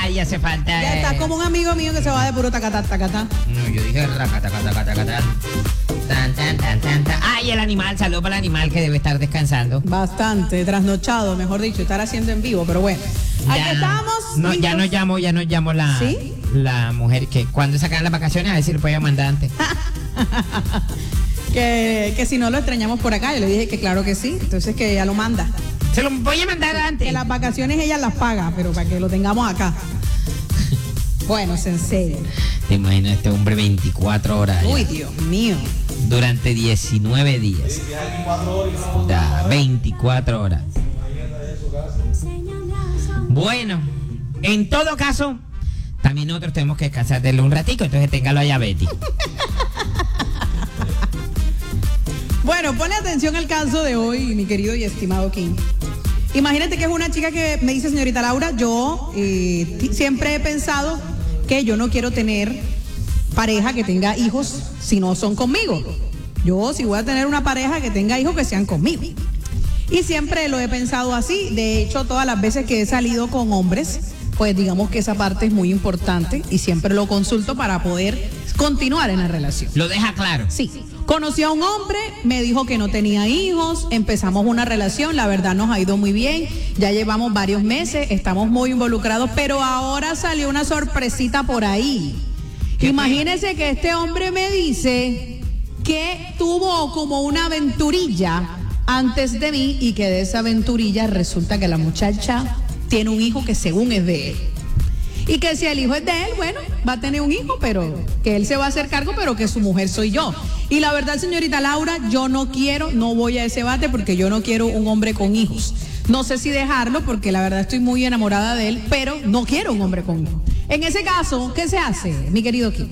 Ay, hace falta. Ya está como un amigo mío que se va de puro tacatá, tacatá. No, yo dije racatacatacatacatá. Tan, tan, tan, tan, tan. Ay, el animal, saludo para el animal que debe estar descansando. Bastante, trasnochado, mejor dicho, estar haciendo en vivo, pero bueno. Aquí estamos. No, ya nos llamó la, ¿sí? La mujer que cuando sacan las vacaciones a ver si lo podía mandar antes. que si no lo extrañamos por acá, yo le dije que claro que sí, entonces que ella lo manda. Se lo voy a mandar antes. Que las vacaciones ella las paga, pero para que lo tengamos acá. Bueno, en serio. Te imaginas este hombre 24 horas. Uy, ya. Dios mío. Durante 19 días. Da, 24 horas. Bueno, en todo caso, también nosotros tenemos que descansar de él un ratico, entonces téngalo allá, Betty. Bueno, ponle atención al caso de hoy, mi querido y estimado King. Imagínate que es una chica que me dice, señorita Laura, yo siempre he pensado que yo no quiero tener pareja que tenga hijos si no son conmigo. Yo, si voy a tener una pareja que tenga hijos, que sean conmigo. Y siempre lo he pensado así. De hecho, todas las veces que he salido con hombres, pues digamos que esa parte es muy importante y siempre lo consulto para poder continuar en la relación. Lo deja claro. Sí. Conocí a un hombre, me dijo que no tenía hijos, empezamos una relación, la verdad nos ha ido muy bien, ya llevamos varios meses, estamos muy involucrados, pero ahora salió una sorpresita por ahí. Imagínense que este hombre me dice que tuvo como una aventurilla antes de mí y que de esa aventurilla resulta que la muchacha tiene un hijo que según es de él. Y que si el hijo es de él, bueno, va a tener un hijo, pero que él se va a hacer cargo, pero que su mujer soy yo. Y la verdad, señorita Laura, yo no voy a ese bate porque yo no quiero un hombre con hijos. No sé si dejarlo porque la verdad estoy muy enamorada de él, pero no quiero un hombre con hijos. En ese caso, ¿qué se hace, mi querido Kim?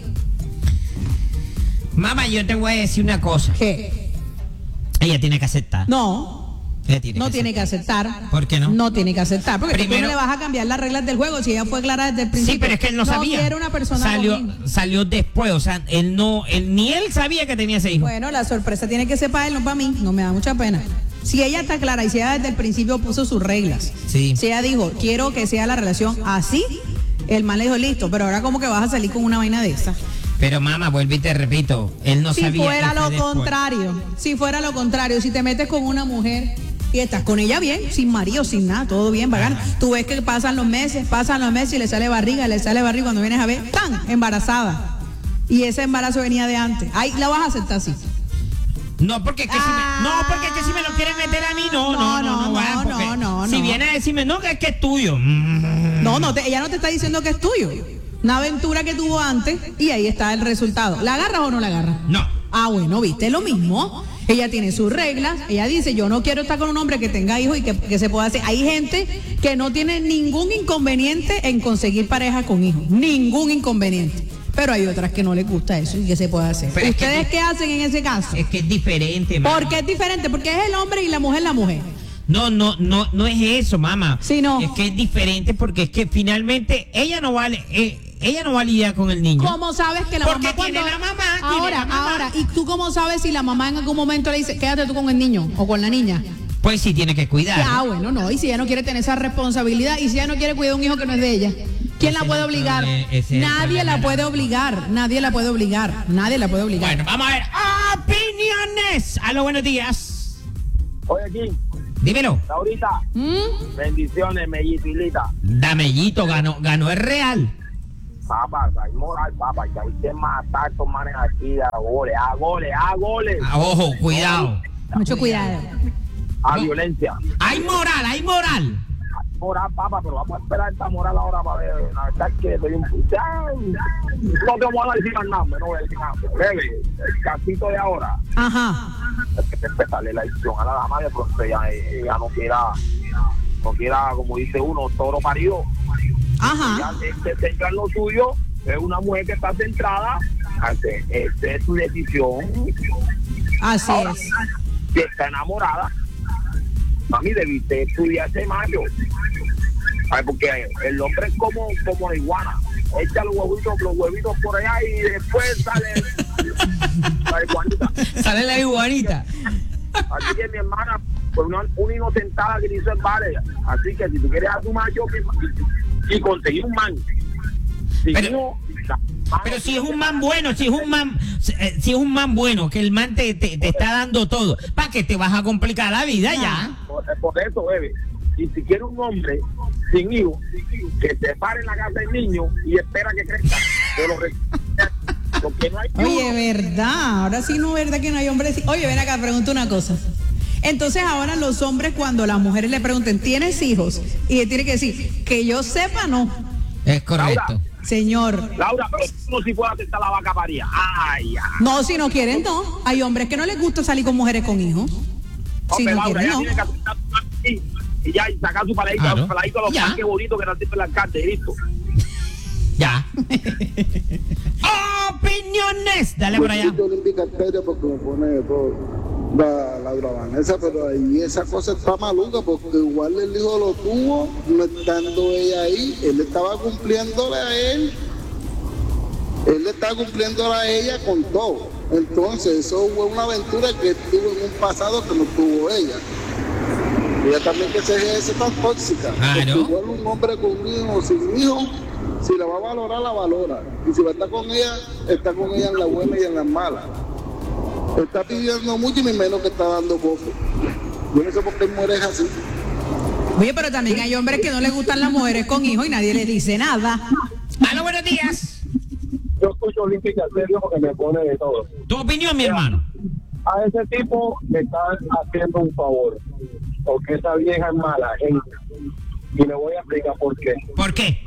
Mamá, yo te voy a decir una cosa. ¿Qué? Ella tiene que aceptar. No tiene que aceptar. ¿Por qué no? No tiene que aceptar, porque Primero, tú no le vas a cambiar las reglas del juego si ella fue clara desde el principio. Sí, pero es que él no sabía. No quiere una persona salió después, o sea, ni él sabía que tenía ese hijo. Bueno, la sorpresa tiene que ser para él, no para mí, no me da mucha pena. Si ella está clara y si ella desde el principio puso sus reglas, sí. Si ella dijo, quiero que sea la relación así, el man le dijo, listo, pero ahora como que vas a salir con una vaina de esa. Pero mamá, vuelvo y te repito, él no sabía. Si fuera lo contrario, si te metes con una mujer y estás con ella bien, sin marido, sin nada, todo bien, bacano. Tú ves que pasan los meses y le sale barriga, cuando vienes a ver, ¡pam!, embarazada. Y ese embarazo venía de antes. Ahí la vas a aceptar así. No, porque es que si me lo quieren meter a mí, no. Si viene a decirme, no, que es que es tuyo. Ella no te está diciendo que es tuyo. Una aventura que tuvo antes y ahí está el resultado. ¿La agarras o no la agarras? No. Ah, bueno, viste, lo mismo. Ella tiene sus reglas, ella dice, yo no quiero estar con un hombre que tenga hijos y que se pueda hacer. Hay gente que no tiene ningún inconveniente en conseguir pareja con hijos, ningún inconveniente. Pero hay otras que no les gusta eso y que se puede hacer. Pero ¿ustedes qué hacen en ese caso? Es que es diferente, mamá. ¿Por qué es diferente? Porque es el hombre y la mujer la mujer. No es eso, mamá. Sí, no. Es que es diferente porque es que finalmente ella no va a lidiar con el niño. ¿Cómo sabes que la porque mamá tiene la mamá? Ahora, ¿y tú cómo sabes si la mamá en algún momento le dice, quédate tú con el niño o con la niña? Pues sí tiene que cuidar. Ah, bueno, no, y si ella no quiere tener esa responsabilidad y si ella no quiere cuidar un hijo que no es de ella, ¿quién la puede obligar? Nadie la puede obligar. Bueno, vamos a ver. Opiniones. Aló, buenos días. Oye, aquí. Dímelo. Laurita. Bendiciones, mellitulita. Damellito ganó el Real. Papá, hay moral, papá, que hay que matar estos manes aquí, a goles. Ojo, cuidado. Mucho cuidado. A violencia. Hay moral. Hay moral, papá, pero vamos a esperar esta moral ahora para ver. La verdad es que soy un... No te voy a decir más nada, no voy a decir nada. Breve, el casito de ahora. Ajá. Es que empezarle la edición a la dama de pronto ella no quiera, como dice uno, toro parido. Ajá. Ella se centra en lo suyo, es una mujer que está centrada, esta es su decisión. Así ahora, es. Si está enamorada, mami, debiste estudiarse mayo. Porque el hombre es como la iguana. Echa los huevitos por allá y después sale la iguanita. Sale la iguanita. Así que mi hermana, pues una inocentada que hizo el vale. Así que si tú quieres a tu macho, y conseguir un man. Pero si es un man bueno, si es un man bueno, que el man te está dando todo, ¿para qué te vas a complicar la vida ya? Por eso, bebé. Y si quiere un hombre sin hijos, que se pare en la casa del niño y espera que crezca. Porque no hay. Oye, ¿verdad? Ahora sí no, ¿verdad que no hay hombres? Oye, ven acá, pregunto una cosa. Entonces ahora los hombres, cuando las mujeres le pregunten, ¿tienes hijos? Y él tiene que decir, que yo sepa, no. Es correcto. Laura, señor. Laura, pero no si puede aceptar la vaca paría. Ay, ay. No, si no quieren, no. Hay hombres que no les gusta salir con mujeres con hijos. Si no Laura, quieren, no. Tiene que aceptar y ya, y sacar su paladito, claro. Su paladito a los parques bonitos que no tienen las cartas, y listo. Ya. Opiniones. Dale por allá. Yo le indico al Pedro porque me pone todo Laura Vanessa, pero ahí esa cosa está maluca porque igual el hijo lo tuvo, no estando ella ahí, él estaba cumpliéndole a él. Él le estaba cumpliéndole a ella con todo. Entonces, eso fue una aventura que él tuvo en un pasado que no tuvo ella. Ella también que se tan tóxica. Claro. Porque igual un hombre con un hijo, sin hijo, si la va a valorar, la valora. Y si va a estar con ella, está con ella en la buena y en la mala. Está pidiendo mucho y ni menos que está dando poco. Yo no sé por qué mujeres así. Oye, pero también hay hombres que no les gustan las mujeres con hijos y nadie les dice nada. Aló, buenos días. Yo escucho Olímpica serio porque me pone de todo. Tu opinión, mi hermano. A ese tipo le están haciendo un favor, porque esa vieja es mala gente. Y le voy a explicar por qué. ¿Por qué?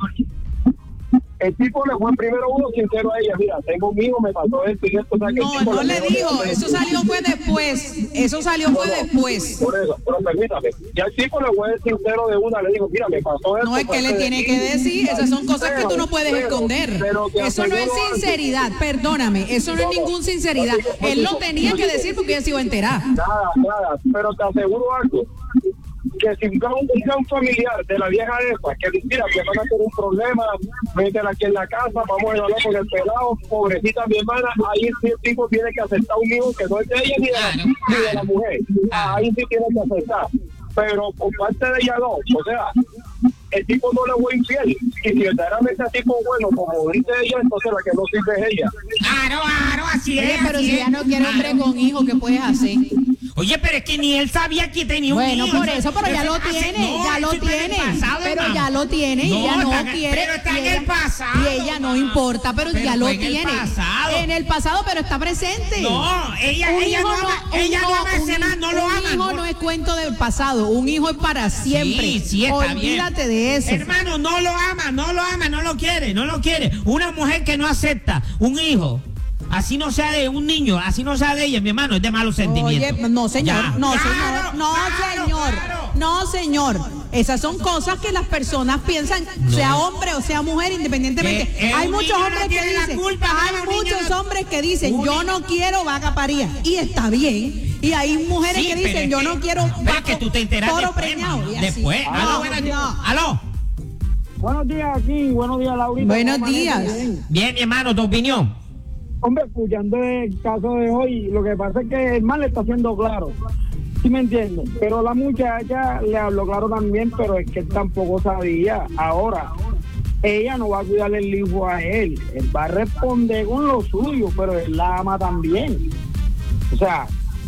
El tipo le fue primero uno sincero a ella, mira, tengo un hijo, me pasó esto y esto. O sea, que No, no le dijo, eso salió fue después. Eso salió fue después. Por eso, pero permítame. Y al tipo le fue sincero de una, le dijo, mira, me pasó esto. No es que le tiene que decir, esas son cosas que tú no puedes esconder. Eso no es sinceridad, perdóname, eso no es ninguna sinceridad. Él lo tenía que decir porque ella se iba a enterar. Nada, pero te aseguro algo, que si un familiar de la vieja esa, que mira, que van a tener un problema, métela aquí en la casa, vamos a hablar con el pelado, pobrecita mi hermana, ahí sí el tipo tiene que aceptar un hijo que no es de ella ni de la mujer, ahí sí tiene que aceptar, pero por parte de ella no, o sea, el tipo no le fue infiel, y si verdaderamente el tipo bueno, como dice ella, entonces la que no sirve es ella. Claro, así Oye, es. pero así si es. ella no quiere hombre con hijo, ¿qué puedes hacer? Oye, pero es que ni él sabía que tenía un hijo. Bueno, por eso, pero ya lo tiene, ya lo tiene. Pero ya lo tiene y ella no quiere. Pero está en el pasado. Y ella no importa, pero ya lo tiene. En el pasado, pero está presente. No, ella no ama ese man, no lo ama. Un hijo no es cuento del pasado, un hijo es para siempre. Sí, está bien. Olvídate de eso. Hermano, no lo ama, no lo quiere. Una mujer que no acepta un hijo, así no sea de un niño, así no sea de ella, mi hermano, es de malos sentimientos. Oye, no señor, Ya. no Claro, señor, no claro, señor, claro. no señor. Esas son cosas que las personas piensan, sea hombre o sea mujer, independientemente. Hay un muchos niño no hombres que tiene la dicen, culpa, hay mamá, un niño muchos no- hombres que dicen, yo no quiero vaca paría, y está bien. Y hay mujeres Sí, que pero dicen, es yo que- no quiero pero es que tú te enteras toro después, preñado. mamá, Y así. después. No, Aló, buenos días. no. Aló. Buenos días aquí, buenos días Laurita. Buenos ¿Cómo amanece? días. Bien, mi hermano, tu opinión. Hombre, escuchando el caso de hoy, lo que pasa es que el mal le está haciendo claro, ¿sí me entiendes? Pero la muchacha le habló claro también, pero es que él tampoco sabía. Ahora, ella no va a cuidar el hijo a él va a responder con lo suyo, pero él la ama también. O sea,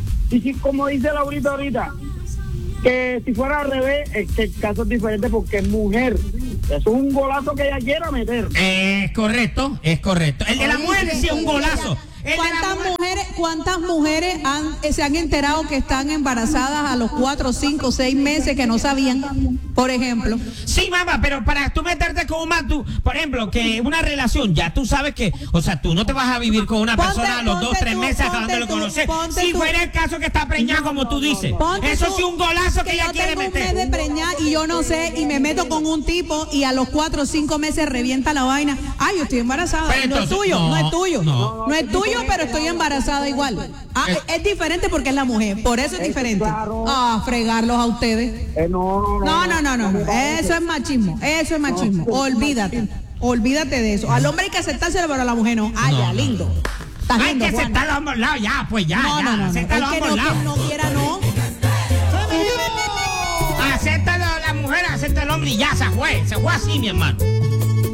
y si como dice Laurita ahorita, que si fuera al revés, es que el caso es diferente porque es mujer. Eso es un golazo que ella quiera meter. Es correcto. El de la mujer sí es un golazo. El de la mujer- ¿Cuántas mujeres se han enterado que están embarazadas a los 4, 5, 6 meses que no sabían? Por ejemplo. Sí, mamá, pero para tú meterte con una, por ejemplo, que una relación, ya tú sabes que, o sea, tú no te vas a vivir con una persona a los 2, 3 meses acabando de conocer. Si fuera el caso que está preñada, como tú dices. Eso sí, un golazo que ella yo quiere tengo un meter. mes de preñar y yo no sé, y me meto con un tipo y a los 4 o 5 meses revienta la vaina. Ay, yo estoy embarazada. Pero No es entonces, tuyo, no es tuyo. no. No es tuyo, pero estoy embarazada igual. Es diferente porque es la mujer. Por eso es diferente. Claro. Fregarlos a ustedes. No. No. Eso es machismo. Eso es machismo. Olvídate. Olvídate de eso. Al hombre hay que aceptárselo, pero a la mujer no. Ay, ya, lindo. Estás Hay lindo, que Juana. aceptar los ambos lados, ya, pues ya, No. acepta los Es que ambos no, lados. quien no quiera, no. Acéptalo la mujer, acepta el hombre y ya se fue así, mi hermano.